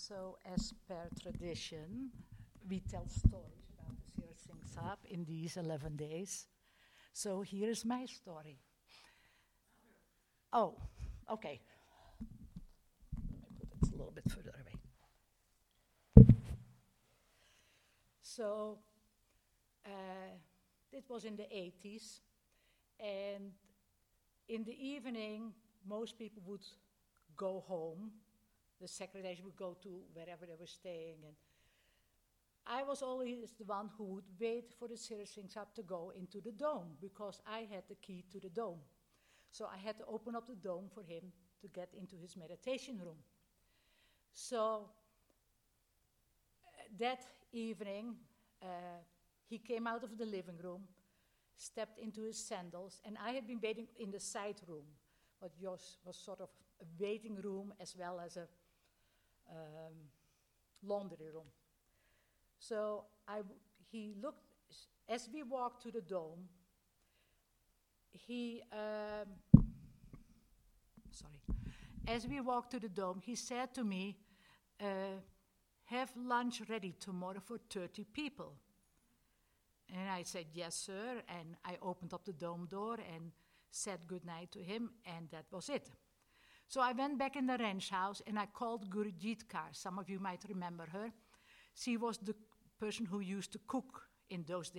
So, as per tradition, we tell stories about the Sir Singh Sahib in these 11 days. So, here is my story. Oh, okay. Let me put it a little bit further away. So, it was in the 80s, and in the evening, most people would go home. The secretaries would go to wherever they were staying, and I was always the one who would wait for the Sir Singh Sahib to go into the dome, because I had the key to the dome. So I had to open up the dome for him to get into his meditation room. So that evening, he came out of the living room, stepped into his sandals, and I had been waiting in the side room, what was sort of a waiting room as well as a laundry room. So he looked, as we walked to the dome, as we walked to the dome, he said to me, have lunch ready tomorrow for 30 people. And I said, yes, sir. And I opened up the dome door and said goodnight to him, and that was it. So I went back in the ranch house, and I called Gurjit Kaur. Some of you might remember her. She was the person who used to cook in those days.